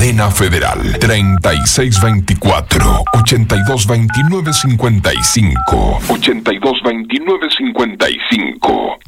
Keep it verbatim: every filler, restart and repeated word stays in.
Cadena Federal. treinta y seis veinticuatro, ochenta y dos veintinueve cincuenta y cinco. ochenta y dos veintinueve cincuenta y cinco.